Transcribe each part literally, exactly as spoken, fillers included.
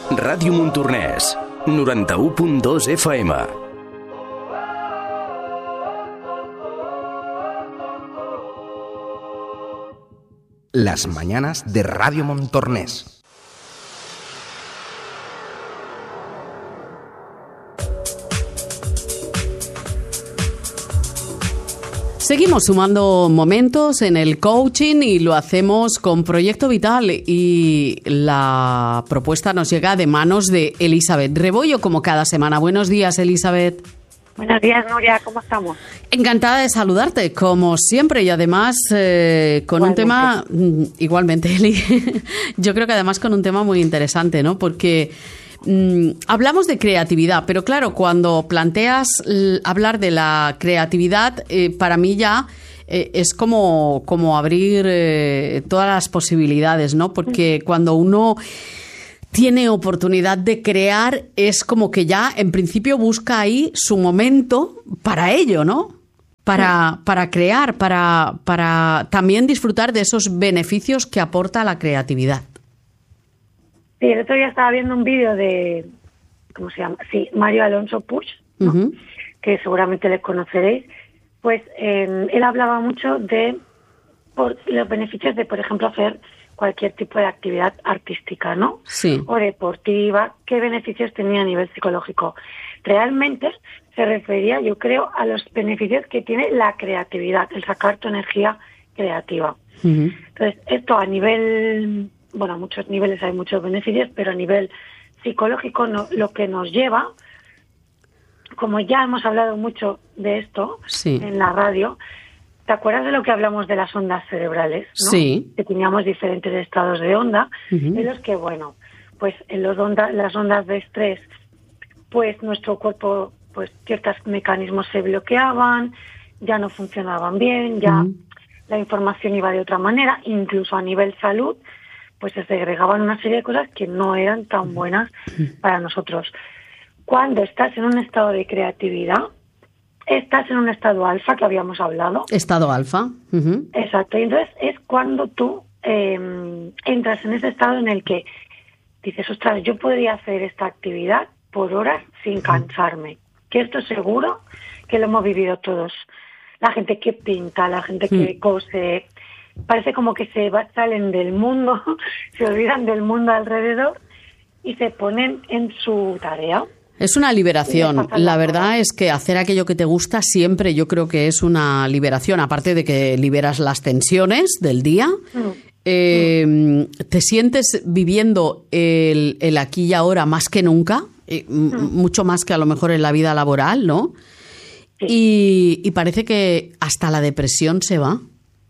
Ràdio Montornès, noranta-u punt dos F M. Las mañanas de Radio Montornès. Seguimos sumando momentos en el coaching y lo hacemos con Proyecto Vital, y la propuesta nos llega de manos de Elizabeth Rebollo, como cada semana. Buenos días, Elizabeth. Buenos días, Nuria, ¿cómo estamos? Encantada de saludarte, como siempre, y además eh, con igualmente. un tema, igualmente, Eli, yo creo que además con un tema muy interesante, ¿no? Porque mm, hablamos de creatividad, pero claro, cuando planteas l- hablar de la creatividad, eh, para mí ya eh, es como, como abrir eh, todas las posibilidades, ¿no? Porque cuando uno tiene oportunidad de crear, es como que ya en principio busca ahí su momento para ello, ¿no? Para, sí. para crear, para, para también disfrutar de esos beneficios que aporta la creatividad. Sí, el otro día estaba viendo un vídeo de, ¿cómo se llama? Sí, Mario Alonso Puig, ¿no? Uh-huh. Que seguramente les conoceréis. Pues eh, él hablaba mucho de por, los beneficios de, por ejemplo, hacer cualquier tipo de actividad artística, ¿no? Sí. O deportiva, qué beneficios tenía a nivel psicológico. Realmente se refería, yo creo, a los beneficios que tiene la creatividad, el sacar tu energía creativa. Uh-huh. Entonces, esto a nivel, bueno, a muchos niveles hay muchos beneficios, pero a nivel psicológico no, lo que nos lleva, como ya hemos hablado mucho de esto sí. en la radio, ¿te acuerdas de lo que hablamos de las ondas cerebrales? ¿No? Sí. Que teníamos diferentes estados de onda, uh-huh. en los que, bueno, pues en los onda, las ondas de estrés, pues nuestro cuerpo, pues ciertos mecanismos se bloqueaban, ya no funcionaban bien, ya uh-huh. la información iba de otra manera, incluso a nivel salud, pues se segregaban una serie de cosas que no eran tan buenas uh-huh. para nosotros. Cuando estás en un estado de creatividad, estás en un estado alfa, que habíamos hablado. Estado alfa. Uh-huh. Exacto. Y entonces es cuando tú eh, entras en ese estado en el que dices, ostras, yo podría hacer esta actividad por horas sin cansarme. Que esto seguro que lo hemos vivido todos. La gente que pinta, la gente que uh-huh. cose, parece como que se va, salen del mundo, se olvidan del mundo alrededor y se ponen en su tarea. Es una liberación. La verdad es que hacer aquello que te gusta siempre yo creo que es una liberación. Aparte de que liberas las tensiones del día, mm. Eh, mm. te sientes viviendo el, el aquí y ahora más que nunca, eh, mm. mucho más que a lo mejor en la vida laboral, ¿no? Sí. Y, y parece que hasta la depresión se va.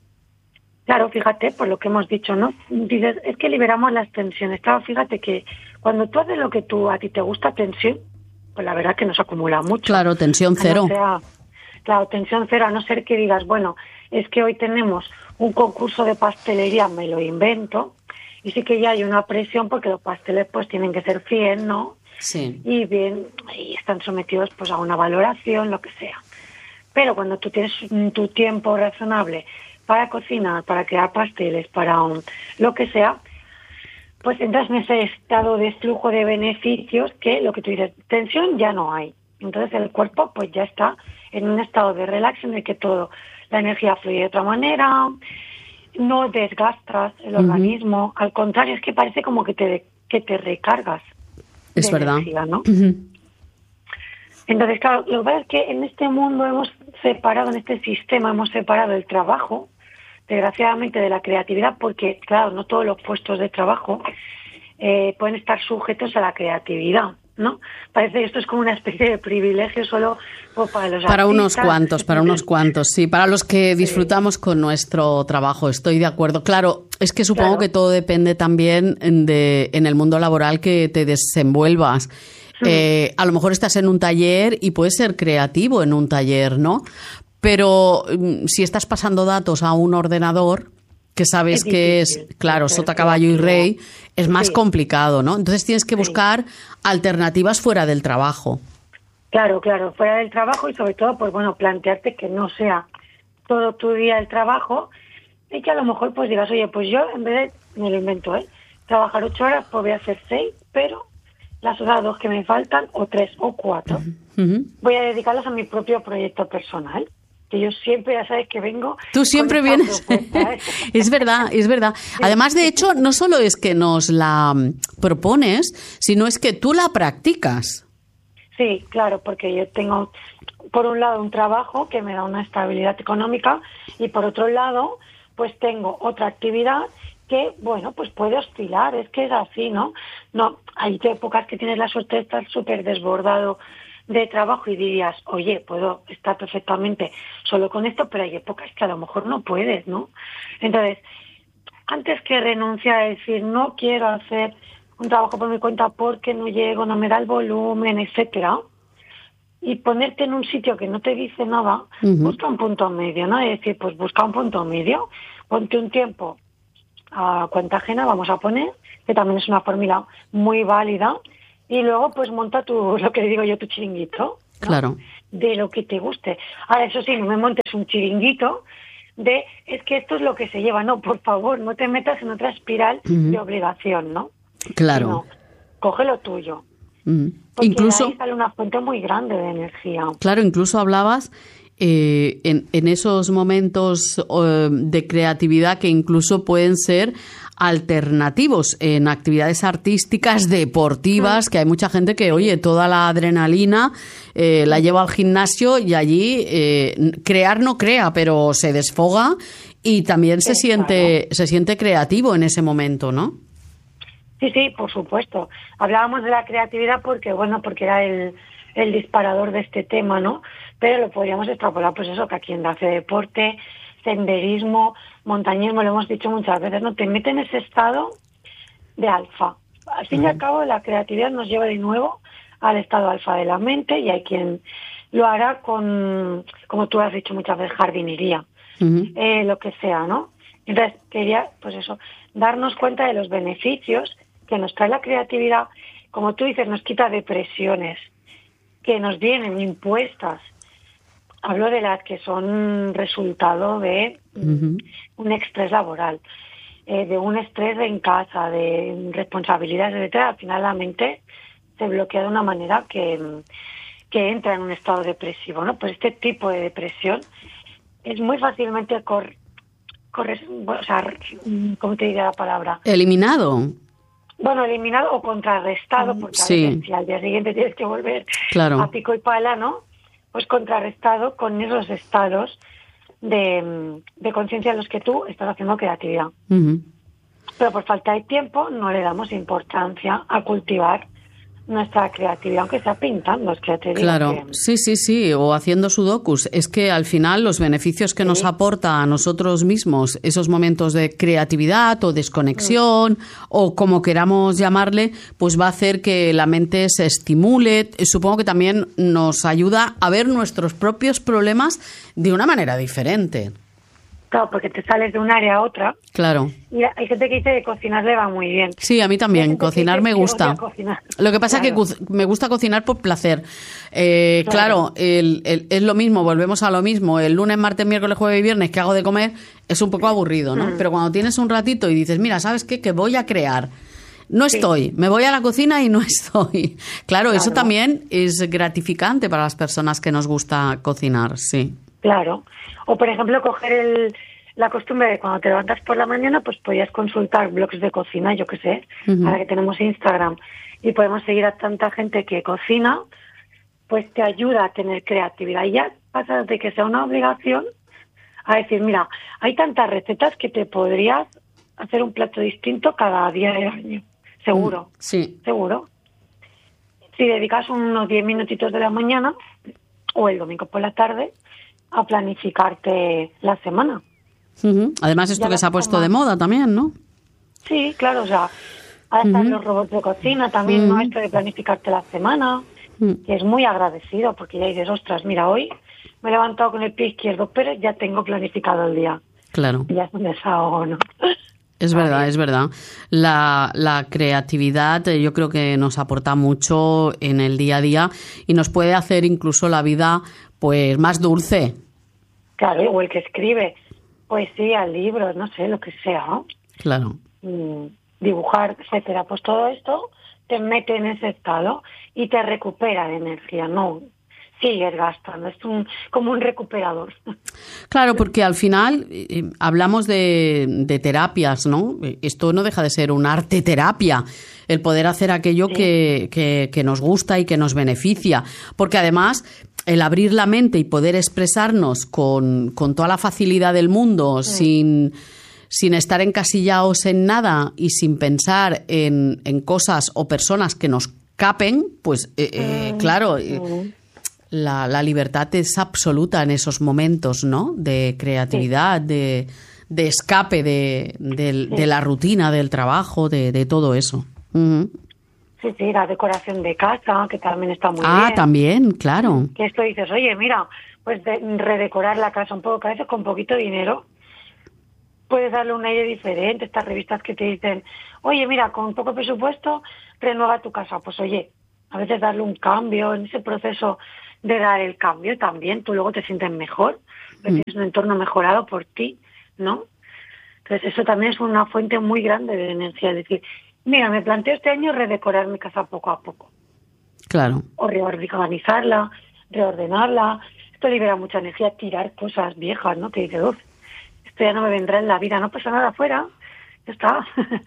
Claro, fíjate, por lo que hemos dicho, ¿no? Dices, es que liberamos las tensiones. Claro, fíjate que cuando tú haces lo que tú a ti te gusta, tensión, pues la verdad que nos acumula mucho. Claro, tensión cero. No sea, claro, tensión cero, a no ser que digas, bueno, es que hoy tenemos un concurso de pastelería, me lo invento, y sí que ya hay una presión porque los pasteles pues tienen que ser fieles, ¿no? Sí. Y bien, y están sometidos pues a una valoración, lo que sea. Pero cuando tú tienes tu tiempo razonable para cocinar, para crear pasteles, para um, lo que sea, pues entras en ese estado de flujo de beneficios que lo que tú dices, tensión ya no hay. Entonces el cuerpo pues ya está en un estado de relax en el que todo, la energía fluye de otra manera, no desgastas el uh-huh. organismo, al contrario, es que parece como que te, que te recargas. Es de verdad. Energía, ¿no? Uh-huh. Entonces, claro, lo que pasa es que en este mundo hemos separado, en este sistema hemos separado el trabajo, desgraciadamente, de la creatividad, porque, claro, no todos los puestos de trabajo eh, pueden estar sujetos a la creatividad, ¿no? Parece que esto es como una especie de privilegio solo pues, para los Para artistas. unos cuantos, para unos cuantos, sí, para los que disfrutamos sí. con nuestro trabajo, estoy de acuerdo. Claro, es que supongo claro. que todo depende también de en el mundo laboral que te desenvuelvas. Sí. Eh, a lo mejor estás en un taller y puedes ser creativo en un taller, ¿no? Pero si estás pasando datos a un ordenador, que sabes es que es, claro, sota, caballo y rey, es más sí. complicado, ¿no? Entonces tienes que buscar sí. alternativas fuera del trabajo. Claro, claro, fuera del trabajo y sobre todo, pues bueno, plantearte que no sea todo tu día el trabajo y que a lo mejor pues digas, oye, pues yo en vez de, me lo invento, ¿eh? Trabajar ocho horas, pues voy a hacer seis, pero las otras dos que me faltan, o tres o cuatro, Uh-huh. voy a dedicarlas a mi propio proyecto personal. Que yo siempre, ya sabes que vengo... Tú siempre con esta vienes... propuesta, ¿eh? Es verdad, es verdad. Además, de hecho, no solo es que nos la propones, sino es que tú la practicas. Sí, claro, porque yo tengo, por un lado, un trabajo que me da una estabilidad económica y, por otro lado, pues tengo otra actividad que, bueno, pues puede oscilar. Es que es así, ¿no? No, hay épocas que tienes la suerte de estar súper desbordado de trabajo y dirías, oye, puedo estar perfectamente solo con esto, pero hay épocas que a lo mejor no puedes, ¿no? Entonces, antes que renunciar a decir, no quiero hacer un trabajo por mi cuenta porque no llego, no me da el volumen, etcétera, y ponerte en un sitio que no te dice nada, Uh-huh. busca un punto medio, ¿no? Es decir, pues busca un punto medio, ponte un tiempo a cuenta ajena, vamos a poner, que también es una fórmula muy válida, y luego pues monta tu, lo que digo yo, tu chiringuito, ¿no? Claro. De lo que te guste. Ahora, eso sí, no me montes un chiringuito de, es que esto es lo que se lleva. No, por favor, no te metas en otra espiral Uh-huh. de obligación, ¿no? Claro. Sino, coge lo tuyo. Uh-huh. Porque Incluso... de ahí sale una fuente muy grande de energía. Claro, incluso hablabas eh, en, en esos momentos eh, de creatividad que incluso pueden ser alternativos en actividades artísticas, deportivas, que hay mucha gente que, oye, toda la adrenalina eh, la lleva al gimnasio y allí eh, crear no crea, pero se desfoga y también se Sí, siente, se siente creativo en ese momento, ¿no? Sí, sí, por supuesto. Hablábamos de la creatividad porque, bueno, porque era el, el disparador de este tema, ¿no? Pero lo podríamos extrapolar, pues eso, que a quien hace deporte, senderismo, montañismo, lo hemos dicho muchas veces, ¿no? Te mete en ese estado de alfa. Al fin y al cabo, la creatividad nos lleva de nuevo al estado alfa de la mente y hay quien lo hará con, como tú has dicho muchas veces, jardinería, Uh-huh. eh, lo que sea, ¿no? Entonces, quería, pues eso, darnos cuenta de los beneficios que nos trae la creatividad. Como tú dices, nos quita depresiones que nos vienen impuestas. Hablo de las que son resultado de Uh-huh. un estrés laboral, eh, de un estrés en casa, de responsabilidades, etcétera. Al final la mente se bloquea de una manera que, que entra en un estado depresivo, ¿no? Pues este tipo de depresión es muy fácilmente cor, corre, o sea, ¿cómo te diría la palabra? Eliminado. Bueno, eliminado o contrarrestado, porque Sí. a veces si al día siguiente tienes que volver Claro. a pico y pala, ¿no? Pues contrarrestado con esos estados de, de conciencia en los que tú estás haciendo creatividad. Uh-huh. Pero por falta de tiempo no le damos importancia a cultivar nuestra creatividad, aunque sea pintando, es que te digo Claro, que... sí, sí, sí, o haciendo sudokus. Es que al final los beneficios que Sí. nos aporta a nosotros mismos esos momentos de creatividad o desconexión Mm. o como queramos llamarle, pues va a hacer que la mente se estimule. Supongo que también nos ayuda a ver nuestros propios problemas de una manera diferente. Claro, porque te sales de un área a otra. Claro. Y hay gente que dice que cocinar le va muy bien. Sí, a mí Hay también. gente que Cocinar dice me que gusta. odia cocinar. Lo que pasa Claro. es que cu- me gusta cocinar por placer. Eh, claro, Claro. el- el- es lo mismo, volvemos a lo mismo. El lunes, martes, miércoles, jueves y viernes que hago de comer es un poco aburrido, ¿no? Mm. Pero cuando tienes un ratito y dices, mira, ¿sabes qué? Que voy a crear. No Sí. estoy, me voy a la cocina y no estoy. Claro, eso Claro. también es gratificante para las personas que nos gusta cocinar, sí. Claro. O, por ejemplo, coger el, la costumbre de cuando te levantas por la mañana, pues podías consultar blogs de cocina, yo qué sé, Ujú. ahora que tenemos Instagram y podemos seguir a tanta gente que cocina, pues te ayuda a tener creatividad. Y ya pasas de que sea una obligación a decir, mira, hay tantas recetas que te podrías hacer un plato distinto cada día del año. Seguro, Sí. seguro. Si dedicas unos diez minutitos de la mañana o el domingo por la tarde a planificarte la semana. Ujú. Además, esto Ya que la se ha puesto forma- de moda también, ¿no? Sí, claro, o sea, ahora están Ujú. los robots de cocina también, ¿no? Ujú. Esto de planificarte la semana, Mm. que es muy agradecido porque ya dices, ostras, mira, hoy me he levantado con el pie izquierdo, pero ya tengo planificado el día. Claro. Y ya es un desahogo, ¿no? Es Vale. verdad, es verdad. La, la creatividad eh, yo creo que nos aporta mucho en el día a día y nos puede hacer incluso la vida pues más dulce. Claro, o el que escribe poesía, libros, no sé, lo que sea, ¿no? Claro. Mm, dibujar, etcétera. Pues todo esto te mete en ese estado y te recupera de energía, no sigues gastando, es un, como un recuperador. Claro, porque al final eh, hablamos de, de terapias, ¿no? Esto no deja de ser un arte terapia, el poder hacer aquello sí. que, que, que nos gusta y que nos beneficia, porque además el abrir la mente y poder expresarnos con, con toda la facilidad del mundo, sí. sin, sin estar encasillados en nada y sin pensar en, en cosas o personas que nos capen, pues eh, eh, mm. claro... Mm. La, la libertad es absoluta en esos momentos, ¿no? De creatividad, sí. de, de escape de, de, sí. de la rutina, del trabajo, de, de todo eso. Uh-huh. Sí, sí, la decoración de casa, que también está muy ah, bien. Ah, también, claro. Que esto dices, oye, mira, pues de, redecorar la casa un poco, que a veces con poquito dinero puedes darle un aire diferente. Estas revistas que te dicen, oye, mira, con poco presupuesto, renueva tu casa. Pues oye, a veces darle un cambio en ese proceso de dar el cambio también, tú luego te sientes mejor, porque mm. tienes un entorno mejorado por ti, ¿no? Entonces eso también es una fuente muy grande de energía, es decir, mira, me planteo este año redecorar mi casa poco a poco. Claro. O reorganizarla, reordenarla, esto libera mucha energía, tirar cosas viejas, ¿no? Que dices, uff, esto ya no me vendrá en la vida, no pasa nada afuera, ya está.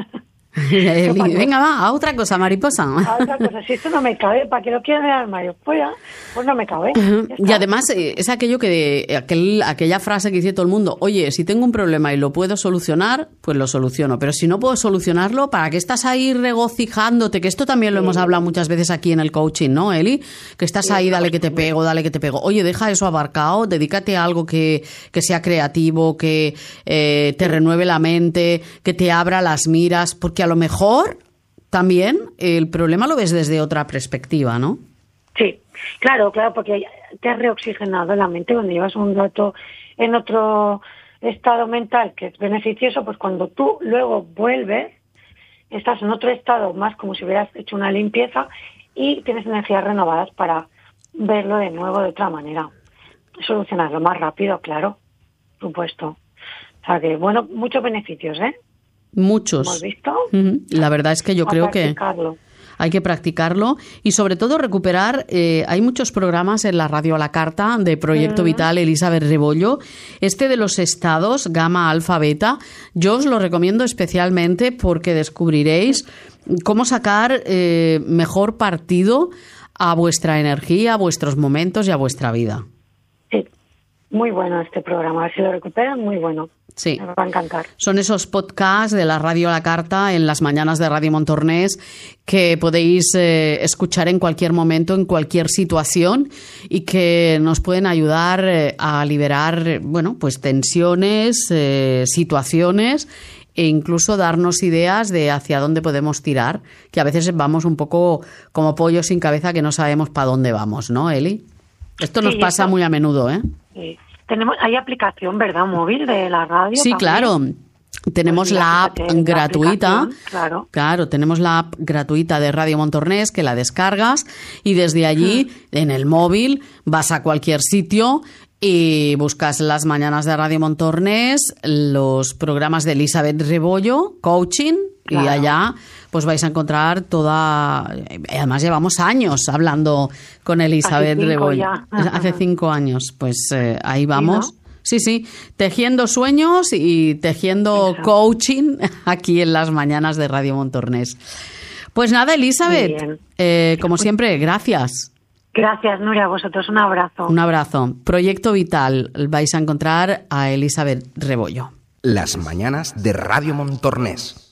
Venga, va, a otra cosa, mariposa. A otra cosa, si esto no me cabe, ¿para qué lo quiero en el armario? Pues ya, pues no me cabe. Y además es aquello que, aquel, aquella frase que dice todo el mundo, oye, si tengo un problema y lo puedo solucionar, pues lo soluciono, pero si no puedo solucionarlo, ¿para qué estás ahí regocijándote? Que esto también lo sí. hemos hablado muchas veces aquí en el coaching, ¿no, Eli? Que estás sí, ahí, dale que te pego, dale que te pego. Oye, deja eso abarcado, dedícate a algo que, que sea creativo, que eh, te renueve la mente, que te abra las miras, porque a lo mejor también el problema lo ves desde otra perspectiva, ¿no? Sí, claro, claro, porque te has reoxigenado la mente cuando llevas un rato en otro estado mental que es beneficioso, pues cuando tú luego vuelves, estás en otro estado más como si hubieras hecho una limpieza y tienes energías renovadas para verlo de nuevo de otra manera. Solucionarlo más rápido, claro, por supuesto. O sea que, bueno, muchos beneficios, ¿eh? Muchos. ¿Hemos visto? Uh-huh. La verdad es que yo a creo que hay que practicarlo y sobre todo recuperar, eh, hay muchos programas en la radio a la carta de Proyecto uh-huh. Vital Elizabeth Rebollo. Este de los estados, gamma, alfa, beta, yo os lo recomiendo especialmente porque descubriréis cómo sacar eh, mejor partido a vuestra energía, a vuestros momentos y a vuestra vida. Sí, muy bueno este programa. Si lo recuperan, muy bueno. Sí. Me va a encantar. Son esos podcasts de la radio a la carta en las mañanas de Radio Montornés que podéis eh, escuchar en cualquier momento, en cualquier situación y que nos pueden ayudar eh, a liberar, bueno, pues tensiones, eh, situaciones e incluso darnos ideas de hacia dónde podemos tirar, que a veces vamos un poco como pollos sin cabeza que no sabemos para dónde vamos, ¿no, Eli? Esto nos sí, pasa esto... muy a menudo, ¿eh? Sí. Tenemos, hay aplicación, ¿verdad? Móvil de la radio. Sí, también. Claro. Tenemos pues la app gratuita. Claro. Claro, tenemos la app gratuita de Radio Montornés que la descargas y desde allí, mm. en el móvil, vas a cualquier sitio y buscas las mañanas de Radio Montornés, los programas de Elizabeth Rebollo, coaching, claro. Y allá pues vais a encontrar toda... Además llevamos años hablando con Elizabeth Rebollo. Hace cinco años. Pues eh, ahí vamos. ¿Sí, no? Sí, sí, tejiendo sueños y tejiendo Exacto. coaching aquí en las mañanas de Radio Montornés. Pues nada, Elizabeth, eh, como siempre, gracias. Gracias, Nuria, a vosotros. Un abrazo. Un abrazo. Proyecto Vital, vais a encontrar a Elizabeth Rebollo. Las mañanas de Radio Montornés.